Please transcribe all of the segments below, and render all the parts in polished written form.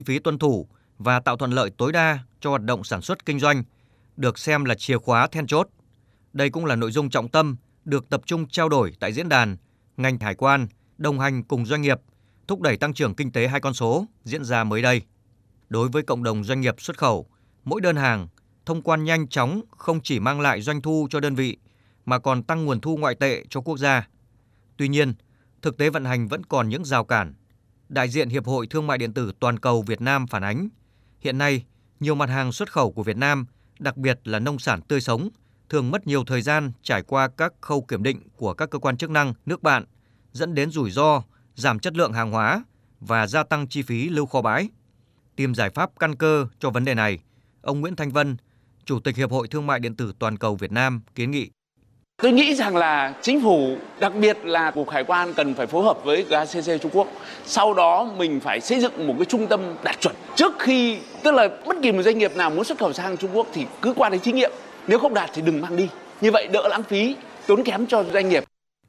phí tuân thủ và tạo thuận lợi tối đa cho hoạt động sản xuất kinh doanh được xem là chìa khóa then chốt. Đây cũng là nội dung trọng tâm được tập trung trao đổi tại diễn đàn ngành hải quan đồng hành cùng doanh nghiệp thúc đẩy tăng trưởng kinh tế hai con số diễn ra mới đây. Đối với cộng đồng doanh nghiệp xuất khẩu, mỗi đơn hàng thông quan nhanh chóng không chỉ mang lại doanh thu cho đơn vị mà còn tăng nguồn thu ngoại tệ cho quốc gia. Tuy nhiên, thực tế vận hành vẫn còn những rào cản. Đại diện Hiệp hội Thương mại điện tử toàn cầu Việt Nam phản ánh, hiện nay nhiều mặt hàng xuất khẩu của Việt Nam, đặc biệt là nông sản tươi sống, thường mất nhiều thời gian trải qua các khâu kiểm định của các cơ quan chức năng nước bạn, dẫn đến rủi ro, giảm chất lượng hàng hóa và gia tăng chi phí lưu kho bãi. Tìm giải pháp căn cơ cho vấn đề này, ông Nguyễn Thanh Vân, Chủ tịch Hiệp hội Thương mại điện tử toàn cầu Việt Nam kiến nghị. Tôi nghĩ rằng là chính phủ, đặc biệt là Cục Hải quan cần phải phối hợp với GACC Trung Quốc. Sau đó mình phải xây dựng một cái trung tâm đạt chuẩn. Trước khi, tức là bất kỳ một doanh nghiệp nào muốn xuất khẩu sang Trung Quốc thì cứ qua đấy thí nghiệm. Nếu không đạt thì đừng mang đi. Như vậy đỡ lãng phí, tốn kém cho doanh nghiệp.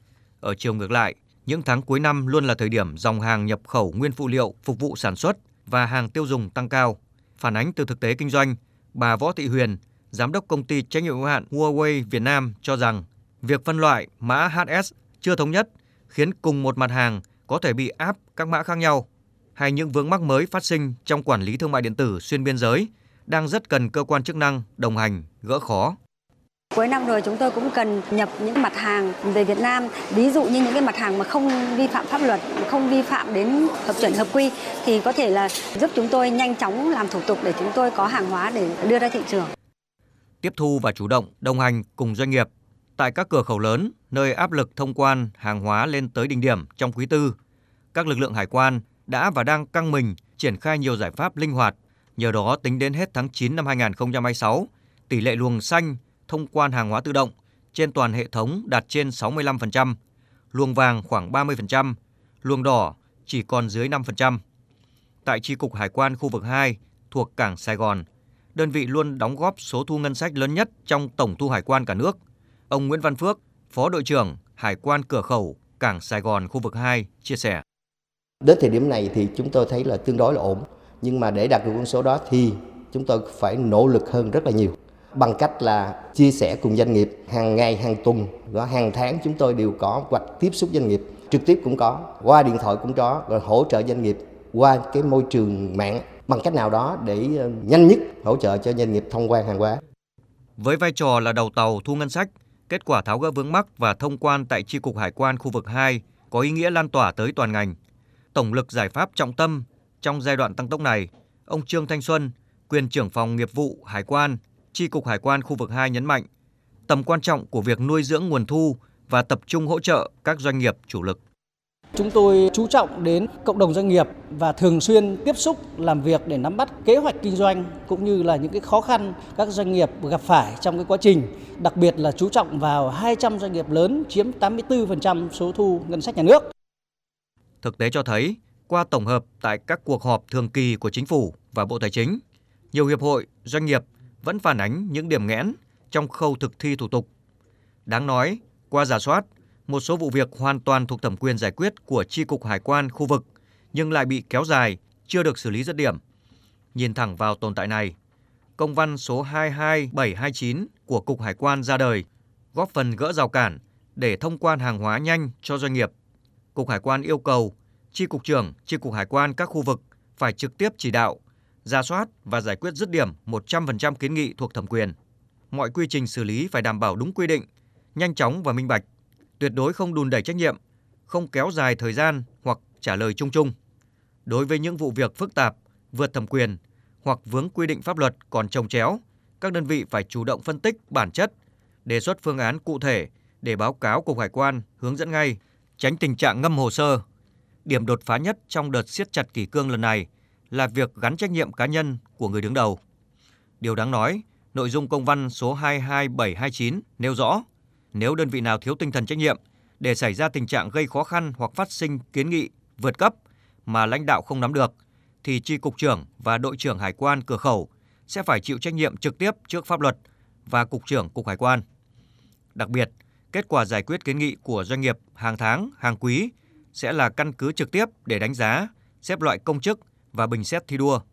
Ở chiều ngược lại, những tháng cuối năm luôn là thời điểm dòng hàng nhập khẩu nguyên phụ liệu phục vụ sản xuất và hàng tiêu dùng tăng cao. Phản ánh từ thực tế kinh doanh, bà Võ Thị Huyền, Giám đốc công ty trách nhiệm hữu hạn Huawei Việt Nam cho rằng việc phân loại mã HS chưa thống nhất khiến cùng một mặt hàng có thể bị áp các mã khác nhau, hay những vướng mắc mới phát sinh trong quản lý thương mại điện tử xuyên biên giới đang rất cần cơ quan chức năng đồng hành gỡ khó. Cuối năm rồi chúng tôi cũng cần nhập những mặt hàng về Việt Nam, ví dụ như những cái mặt hàng mà không vi phạm pháp luật, không vi phạm đến hợp chuẩn hợp quy thì có thể là giúp chúng tôi nhanh chóng làm thủ tục để chúng tôi có hàng hóa để đưa ra thị trường. Tiếp thu và chủ động đồng hành cùng doanh nghiệp. Tại các cửa khẩu lớn, nơi áp lực thông quan hàng hóa lên tới đỉnh điểm trong quý tư, các lực lượng hải quan đã và đang căng mình triển khai nhiều giải pháp linh hoạt. Nhờ đó, tính đến hết tháng 9 năm 2026, tỷ lệ luồng xanh thông quan hàng hóa tự động trên toàn hệ thống đạt trên 65%, luồng vàng khoảng 30%, luồng đỏ chỉ còn dưới 5%. Tại Chi cục Hải quan khu vực 2 thuộc Cảng Sài Gòn, đơn vị luôn đóng góp số thu ngân sách lớn nhất trong tổng thu hải quan cả nước. Ông Nguyễn Văn Phước, Phó đội trưởng Hải quan cửa khẩu Cảng Sài Gòn khu vực 2 chia sẻ. Đến thời điểm này thì chúng tôi thấy là tương đối là ổn, nhưng mà để đạt được con số đó thì chúng tôi phải nỗ lực hơn rất là nhiều. Bằng cách là chia sẻ cùng doanh nghiệp hàng ngày, hàng tuần, hàng tháng chúng tôi đều có hoạch tiếp xúc doanh nghiệp, trực tiếp cũng có, qua điện thoại cũng có, rồi hỗ trợ doanh nghiệp qua cái môi trường mạng bằng cách nào đó để nhanh nhất hỗ trợ cho doanh nghiệp thông quan hàng hóa. Với vai trò là đầu tàu thu ngân sách, kết quả tháo gỡ vướng mắc và thông quan tại Chi cục Hải quan khu vực 2 có ý nghĩa lan tỏa tới toàn ngành. Tổng lực giải pháp trọng tâm trong giai đoạn tăng tốc này, ông Trương Thanh Xuân, quyền trưởng phòng nghiệp vụ Hải quan, Chi cục Hải quan khu vực 2 nhấn mạnh tầm quan trọng của việc nuôi dưỡng nguồn thu và tập trung hỗ trợ các doanh nghiệp chủ lực. Chúng tôi chú trọng đến cộng đồng doanh nghiệp và thường xuyên tiếp xúc làm việc để nắm bắt kế hoạch kinh doanh cũng như là những cái khó khăn các doanh nghiệp gặp phải trong cái quá trình, đặc biệt là chú trọng vào 200 doanh nghiệp lớn chiếm 84% số thu ngân sách nhà nước. Thực tế cho thấy, qua tổng hợp tại các cuộc họp thường kỳ của Chính phủ và Bộ Tài chính, nhiều hiệp hội, doanh nghiệp vẫn phản ánh những điểm nghẽn trong khâu thực thi thủ tục. Đáng nói, qua rà soát, một số vụ việc hoàn toàn thuộc thẩm quyền giải quyết của Chi cục Hải quan khu vực nhưng lại bị kéo dài, chưa được xử lý dứt điểm. Nhìn thẳng vào tồn tại này, công văn số 22729 của Cục Hải quan ra đời, góp phần gỡ rào cản để thông quan hàng hóa nhanh cho doanh nghiệp. Cục Hải quan yêu cầu Chi cục trưởng, Chi cục Hải quan các khu vực phải trực tiếp chỉ đạo, rà soát và giải quyết dứt điểm 100% kiến nghị thuộc thẩm quyền. Mọi quy trình xử lý phải đảm bảo đúng quy định, nhanh chóng và minh bạch, tuyệt đối không đùn đẩy trách nhiệm, không kéo dài thời gian hoặc trả lời chung chung. Đối với những vụ việc phức tạp, vượt thẩm quyền hoặc vướng quy định pháp luật còn chồng chéo, các đơn vị phải chủ động phân tích bản chất, đề xuất phương án cụ thể để báo cáo Cục Hải quan hướng dẫn ngay, tránh tình trạng ngâm hồ sơ. Điểm đột phá nhất trong đợt siết chặt kỷ cương lần này là việc gắn trách nhiệm cá nhân của người đứng đầu. Điều đáng nói, nội dung công văn số 22729 nêu rõ, nếu đơn vị nào thiếu tinh thần trách nhiệm để xảy ra tình trạng gây khó khăn hoặc phát sinh kiến nghị vượt cấp mà lãnh đạo không nắm được, thì Chi cục trưởng và đội trưởng Hải quan cửa khẩu sẽ phải chịu trách nhiệm trực tiếp trước pháp luật và Cục trưởng Cục Hải quan. Đặc biệt, kết quả giải quyết kiến nghị của doanh nghiệp hàng tháng, hàng quý sẽ là căn cứ trực tiếp để đánh giá, xếp loại công chức và bình xét thi đua.